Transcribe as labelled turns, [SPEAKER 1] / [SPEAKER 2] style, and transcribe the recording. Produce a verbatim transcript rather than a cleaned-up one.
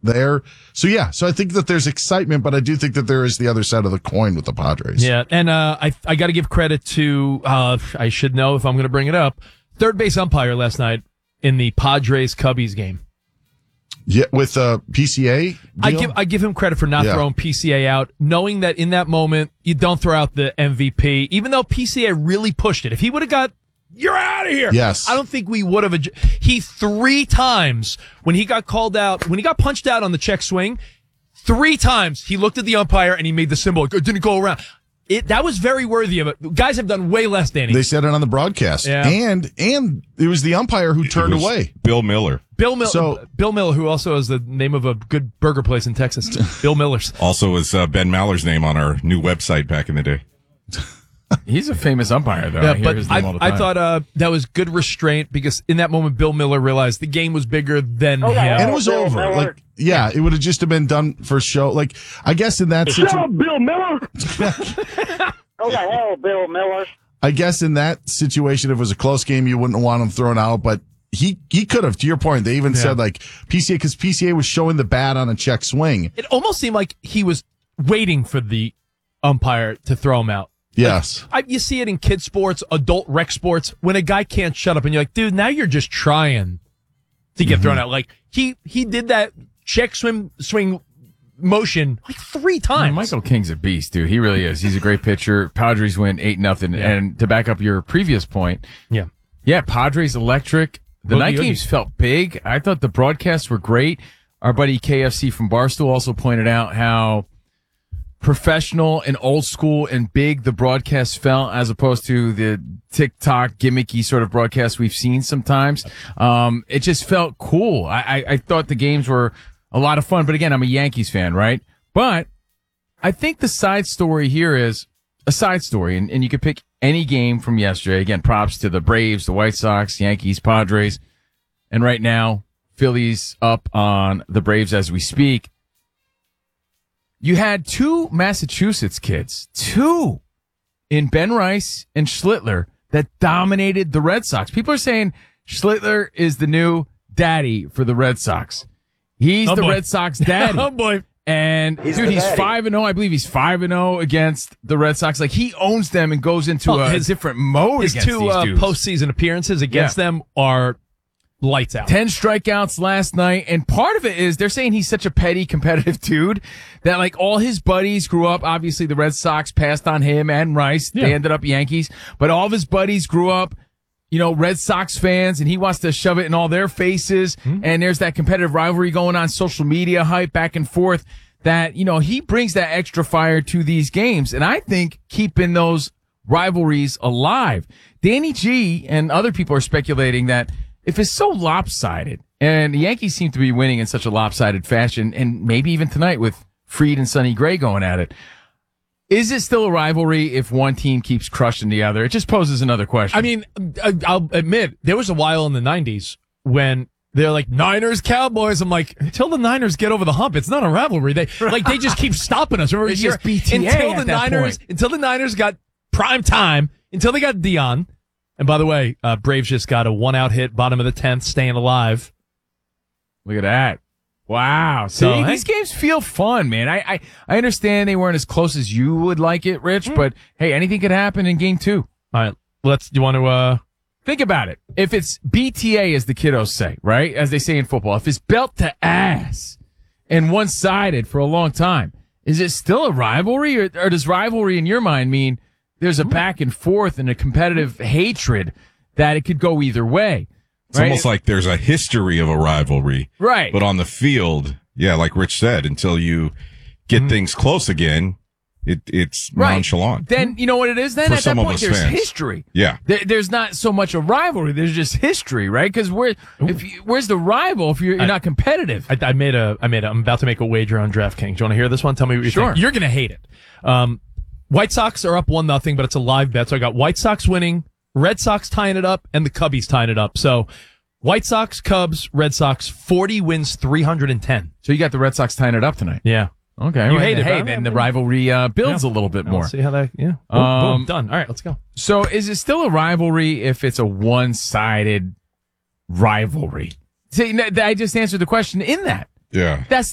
[SPEAKER 1] there. So yeah, so I think that there's excitement, but I do think that there is the other side of the coin with the Padres.
[SPEAKER 2] Yeah, and uh, I I got to give credit to, uh, I should know if I'm going to bring it up, third base umpire last night in the Padres-Cubbies game.
[SPEAKER 1] Yeah, with uh, P C A deal?
[SPEAKER 2] I give I give him credit for not
[SPEAKER 1] yeah.
[SPEAKER 2] throwing P C A out, knowing that in that moment, you don't throw out the M V P, even though P C A really pushed it. If he would have got, you're out of here.
[SPEAKER 1] Yes.
[SPEAKER 2] I don't think we would have. Adj- he three times, when he got called out, when he got punched out on the check swing, three times he looked at the umpire and he made the symbol. It didn't go around. It That was very worthy of it. Guys have done way less, Danny.
[SPEAKER 1] They said it on the broadcast.
[SPEAKER 2] Yeah.
[SPEAKER 1] And and it was the umpire who turned away.
[SPEAKER 3] Bill Miller.
[SPEAKER 2] Bill Miller,
[SPEAKER 1] So-
[SPEAKER 2] Bill Miller, who also is the name of a good burger place in Texas. Bill Miller's.
[SPEAKER 3] Also was uh, Ben Maller's name on our new website back in the day.
[SPEAKER 4] He's a famous umpire, though.
[SPEAKER 2] Yeah,
[SPEAKER 4] I hear
[SPEAKER 2] but
[SPEAKER 4] his name all
[SPEAKER 2] I,
[SPEAKER 4] the
[SPEAKER 2] I
[SPEAKER 4] time.
[SPEAKER 2] thought uh, that was good restraint because in that moment, Bill Miller realized the game was bigger than
[SPEAKER 5] Okay.
[SPEAKER 2] him.
[SPEAKER 1] And it was
[SPEAKER 5] Bill
[SPEAKER 1] over.
[SPEAKER 5] Miller.
[SPEAKER 1] Like, yeah, it would have just have been done for show. Like, I guess in that
[SPEAKER 5] Shut
[SPEAKER 1] situation,
[SPEAKER 5] up, Bill Miller. Go to hell, Bill Miller.
[SPEAKER 1] I guess in that situation, if it was a close game, you wouldn't want him thrown out, but he, he could have, to your point. They even said like P C A, cause P C A was showing the bat on a check swing.
[SPEAKER 2] It almost seemed like he was waiting for the umpire to throw him out.
[SPEAKER 1] Yes.
[SPEAKER 2] I, you see it in kid sports, adult rec sports, when a guy can't shut up and you're like, dude, now you're just trying to get
[SPEAKER 1] Mm-hmm.
[SPEAKER 2] thrown out. Like he, he did that check swim swing motion like three
[SPEAKER 4] I mean,
[SPEAKER 2] times.
[SPEAKER 4] Michael King's a beast, dude. He really is. He's a great pitcher. Padres win eight nothing.
[SPEAKER 2] Yeah.
[SPEAKER 4] And to back up your previous point,
[SPEAKER 2] Yeah.
[SPEAKER 4] yeah, Padres electric. The
[SPEAKER 2] Boogie
[SPEAKER 4] night
[SPEAKER 2] Oogie.
[SPEAKER 4] games felt big. I thought the broadcasts were great. Our buddy K F C from Barstool also pointed out how professional and old school and big the broadcast felt as opposed to the TikTok gimmicky sort of broadcasts we've seen sometimes. Um, it just felt cool. I, I, I thought the games were a lot of fun, but again, I'm a Yankees fan, right? But I think the side story here is a side story, and, and you could pick any game from yesterday. Again, props to the Braves, the White Sox, Yankees, Padres, and right now, Phillies up on the Braves as we speak. You had two Massachusetts kids, two in Ben Rice and Schlittler that dominated the Red Sox. People are saying Schlittler is the new daddy for the Red Sox. He's
[SPEAKER 2] Oh,
[SPEAKER 4] the
[SPEAKER 2] boy.
[SPEAKER 4] Red Sox daddy.
[SPEAKER 2] Oh boy.
[SPEAKER 4] And
[SPEAKER 5] He's
[SPEAKER 4] dude,
[SPEAKER 5] the
[SPEAKER 4] he's
[SPEAKER 5] daddy.
[SPEAKER 4] five and zero. I believe he's five and zero against the Red Sox. Like he owns them and goes into
[SPEAKER 2] Well,
[SPEAKER 4] a
[SPEAKER 2] his-
[SPEAKER 4] different mode
[SPEAKER 2] His
[SPEAKER 4] against
[SPEAKER 2] two
[SPEAKER 4] these
[SPEAKER 2] uh,
[SPEAKER 4] dudes.
[SPEAKER 2] postseason appearances against
[SPEAKER 4] Yeah.
[SPEAKER 2] them are lights out.
[SPEAKER 4] Ten strikeouts last night, and part of it is they're saying he's such a petty, competitive dude that like all his buddies grew up. Obviously, the Red Sox passed on him and Rice.
[SPEAKER 2] Yeah.
[SPEAKER 4] They ended up Yankees, but all of his buddies grew up, you know, Red Sox fans, and he wants to shove it in all their faces.
[SPEAKER 2] Mm-hmm.
[SPEAKER 4] And there's that competitive rivalry going on, social media hype back and forth. That you know he brings that extra fire to these games, and I think keeping those rivalries alive. Danny G and other people are speculating that if it's so lopsided, and the Yankees seem to be winning in such a lopsided fashion, and maybe even tonight with Fried and Sonny Gray going at it, is it still a rivalry if one team keeps crushing the other? It just poses another question.
[SPEAKER 2] I mean, I- I'll admit there was a while in the nineties when they're like Niners Cowboys. I'm like, until the Niners get over the hump, it's not a rivalry. They like they just keep stopping us. Remember,
[SPEAKER 4] It's
[SPEAKER 2] you're-
[SPEAKER 4] just B T A
[SPEAKER 2] until
[SPEAKER 4] at
[SPEAKER 2] the
[SPEAKER 4] that
[SPEAKER 2] Niners
[SPEAKER 4] point.
[SPEAKER 2] until the Niners got prime time, until they got Dion. And by the way, uh, Braves just got a one out hit, bottom of the tenth, staying alive.
[SPEAKER 4] Look at that. Wow. See,
[SPEAKER 2] So, hey.
[SPEAKER 4] these games feel fun, man. I, I, I understand they weren't as close as you would like it, Rich, but hey, anything could happen in game two.
[SPEAKER 2] All right, let's. You want to? uh
[SPEAKER 4] Think about it. If it's B T A, as the kiddos say, right? As they say in football, if it's belt to ass and one-sided for a long time, is it still a rivalry, or, or does rivalry in your mind mean there's a back and forth and a competitive hatred that it could go either way?
[SPEAKER 3] It's
[SPEAKER 4] right?
[SPEAKER 3] almost like there's a history of a rivalry.
[SPEAKER 4] Right.
[SPEAKER 3] But on the field, yeah, like Rich said, until you get
[SPEAKER 4] Mm-hmm.
[SPEAKER 3] things close again, it, it's
[SPEAKER 4] Right.
[SPEAKER 3] nonchalant.
[SPEAKER 4] Then you know what it is. Then
[SPEAKER 3] For
[SPEAKER 4] at
[SPEAKER 3] some
[SPEAKER 4] that
[SPEAKER 3] of
[SPEAKER 4] point,
[SPEAKER 3] us
[SPEAKER 4] there's
[SPEAKER 3] fans.
[SPEAKER 4] history.
[SPEAKER 3] Yeah.
[SPEAKER 4] There, there's not so much a rivalry. There's just history, right? Because where, if you, where's the rival if you're, you're
[SPEAKER 2] I-
[SPEAKER 4] not competitive?
[SPEAKER 2] I, I made a. I made. A, I'm about to make a wager on DraftKings. Do you want to hear this one? Tell me what you
[SPEAKER 4] Sure.
[SPEAKER 2] think. You're gonna hate it. Um, White Sox are up one nothing, but it's a live bet. So I got White Sox winning, Red Sox tying it up, and the Cubbies tying it up. So White Sox, Cubs, Red Sox, forty wins, three hundred ten.
[SPEAKER 4] So you got the Red Sox tying it up tonight.
[SPEAKER 2] Yeah.
[SPEAKER 4] Okay,
[SPEAKER 2] You
[SPEAKER 4] well,
[SPEAKER 2] hate it,
[SPEAKER 4] Hey,
[SPEAKER 2] huh?
[SPEAKER 4] then the rivalry uh, builds
[SPEAKER 2] Yeah.
[SPEAKER 4] a little bit
[SPEAKER 2] We'll
[SPEAKER 4] more.
[SPEAKER 2] see how that. Yeah. Boom,
[SPEAKER 4] Um,
[SPEAKER 2] boom, done. All right, let's go.
[SPEAKER 4] So is it still a rivalry if it's a one-sided rivalry? See, I just answered the question in that.
[SPEAKER 3] Yeah.
[SPEAKER 4] That's